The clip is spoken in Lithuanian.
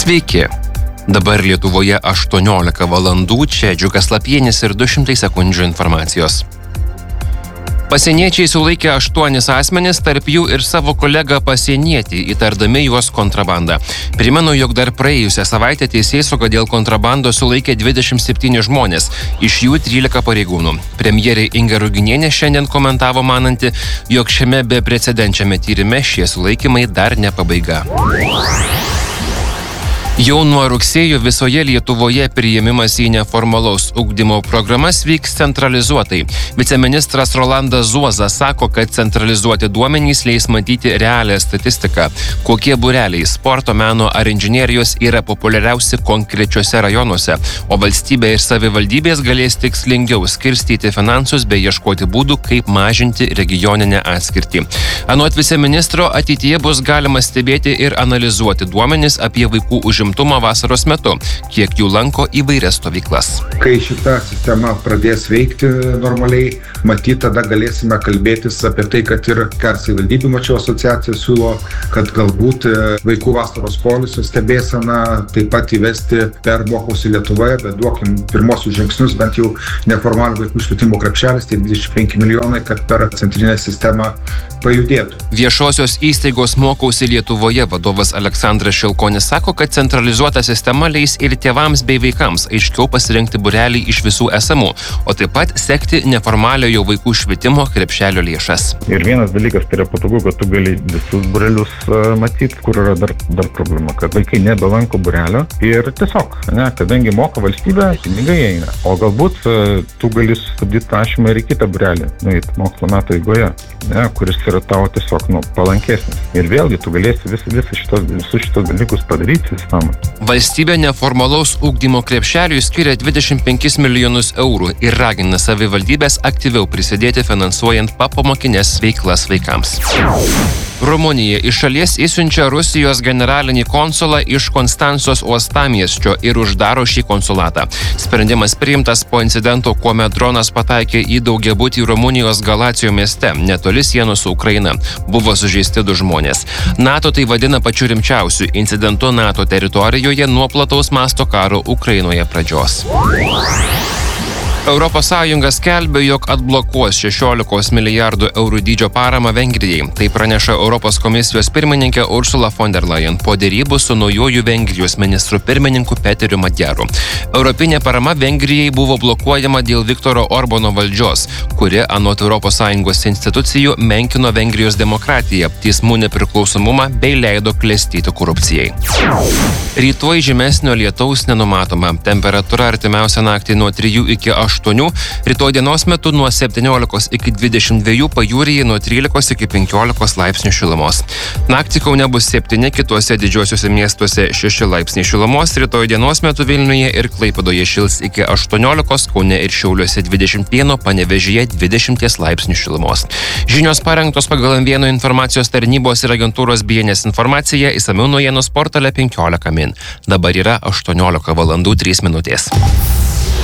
Sveiki. Dabar Lietuvoje 18 valandų, čia Džiugas Lapienis ir 200 sekundžių informacijos. Pasieniečiai sulaikė 8 asmenis, tarp jų ir savo kolegą pasienietį, įtardami juos kontrabandą. Primenu, jog dar praėjusią savaitę teisėsauga dėl kontrabandos sulaikė 27 žmonės, iš jų 13 pareigūnų. Premjerė Inga Ruginienė šiandien komentavo mananti, jog šiame beprecedenčiame tyrime šie sulaikymai dar ne pabaiga. Jau nuo rugsėjo visoje Lietuvoje priėmimas į neformalaus ugdymo programas vyks centralizuotai. Viceministras Rolandas Zuoza sako, kad centralizuoti duomenys leis matyti realią statistiką, kokie būreliai sporto, meno ar inžinerijos yra populiariausi konkrečiuose rajonuose, o valstybė ir savivaldybės galės tikslingiau skirstyti finansus bei ieškoti būdų, kaip mažinti regioninę atskirtį. Anot viceministro, ateityje bus galima stebėti ir analizuoti duomenis apie vaikų užimtumą vasaros metu, kiek jų lanko įvairias stovyklas. Kai šita sistema pradės veikti normaliai, matyt, tada galėsime kalbėtis apie tai, kad ir savivaldybių mačiau asociacija siūlo, kad galbūt vaikų vasaros poilsio stebėseną taip pat įvesti per Mokausi Lietuvoje, bet duokim pirmosius žingsnius, bent jau neformalių vaikų švietimo krepšelis, tai 25 milijonai, kad per centrinę sistemą pajudėtų. Viešosios įstaigos Mokausi Lietuvoje vadovas Aleksandras Šilkonis sako, kad centralizuota sistema leis ir tėvams bei vaikams aiškiau pasirinkti būrelį iš visų esamų, o taip pat sekti neformaliojo vaikų švietimo krepšelio lėšas. Ir vienas dalykas, tai yra patogu, kad tu gali visus būrelius matyti, kur yra dar problema, kad vaikai nebelanko būrelio ir tiesiog, kadangi moka valstybė, pinigai eina. O galbūt tu gali sustabdyti prašymą ir į kitą būrelį, mokslo metų eigoje, kuris yra tau tiesiog palankesnis. Ir vėlgi tu galėsi visus šitos dalykus padaryti sistemą. Valstybė neformalaus ugdymo krepšeliui skiria 25 milijonus eurų ir ragina savivaldybės aktyviau prisidėti finansuojant papamokinės veiklas vaikams. Rumunija iš šalies išsiunčia Rusijos generalinį konsulą iš Konstancos uostamiesčio ir uždaro šį konsulatą. Sprendimas priimtas po incidento, kuomet dronas pataikė į daugiabutį Rumunijos Galacijo mieste, netoli sienos su Ukraina. Buvo sužeisti 2 žmonės. NATO tai vadina pačiu rimčiausiu incidentu NATO teritorijoje nuo plataus masto karo Ukrainoje pradžios. Europos Sąjunga skelbia, jog atblokuos 16 milijardų eurų dydžio paramą Vengrijai. Tai praneša Europos komisijos pirmininkė Ursula von der Leyen po derybų su naujuoju Vengrijos ministru pirmininku Peteriu Madjaru. Europinė parama Vengrijai buvo blokuojama dėl Viktoro Orbano valdžios, kuri anot Europos Sąjungos institucijų menkino Vengrijos demokratiją, teismų nepriklausomumą bei leido klestyti korupcijai. Rytoj žymesnio lietaus nenumatoma. Temperatūra artimiausią naktį nuo 3 iki 8, rytoj dienos metu nuo 17 iki 22, pajūryje nuo 13 iki 15 laipsnių šilumos. Naktį Kaune bus 7, kituose didžiuosiuose miestuose 6 laipsniai šilumos, rytoj dienos metu Vilniuje ir Klaipėdoje šils iki 18, Kaune ir Šiauliuose 21, Panevėžyje 20 laipsnių šilumos. Žinios parengtos pagal M1 informacijos tarnybos ir agentūros BNS informaciją, išsamiau naujienų portale 15 min. Dabar yra 18 valandų 3 minutės.